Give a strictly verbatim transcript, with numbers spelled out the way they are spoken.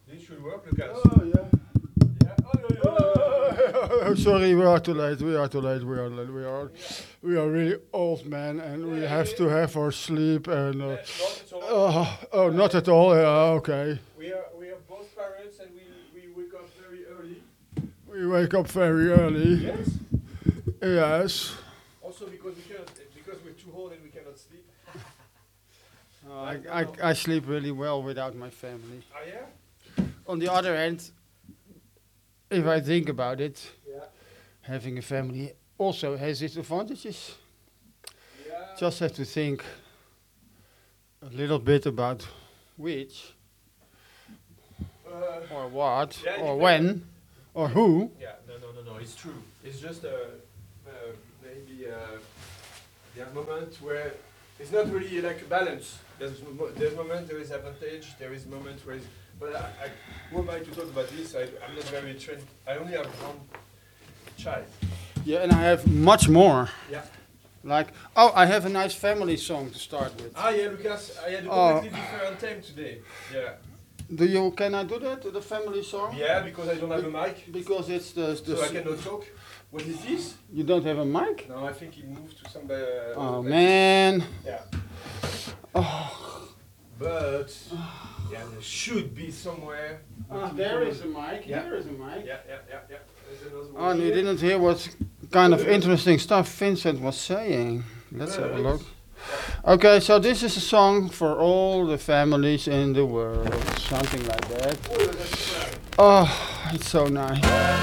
This should work, Lucas. Oh yeah. Yeah. Oh, yeah, yeah, yeah, yeah. Oh, sorry, we are too late. We are too late. We are late. We are, we are really old men, and we Yeah, have yeah, to yeah. have our sleep. And uh, Yeah, not at all. oh, oh, not at all. Yeah, okay. We are we are both parents and we we wake up very early. We wake up very early. Yes. Yes. Also because we cannot because we're too old and we cannot sleep. I, I, I sleep really well without my family. Ah yeah. On the other hand, if I think about it, Yeah. having a family also has its advantages. Yeah. Just have to think a little bit about which, Uh, or what, Yeah, it or depends. when, or who. yeah. No no no no. It's true. It's just uh, uh maybe uh, there's moments where it's not really like a balance. There's mo- there's moment there is advantage. There is moment where. It's, but I, I, who am I to talk about this? I, I'm not very trained. I only have one child. Yeah, and I have much more. Yeah. Like, oh, I have a nice family song to start with. Ah yeah, Lucas. I had a Oh. completely different time today. Yeah. Do you? Can I do that? The family song? Yeah, because I don't have a mic, Because it's the. the so I cannot talk. What is this? You don't have a mic? No, I think he moved to some. Uh, Oh like- man. Yeah. Oh. But yeah, there should be somewhere. Ah, there is a mic. Yeah. Here is a mic. Yeah, yeah, yeah, yeah. There's another one Oh, and you here. didn't hear what kind of interesting stuff Vincent was saying. Let's have a look. Okay, so this is a song for all the families in the world. Something like that. Oh, that's fine. Oh, it's so nice.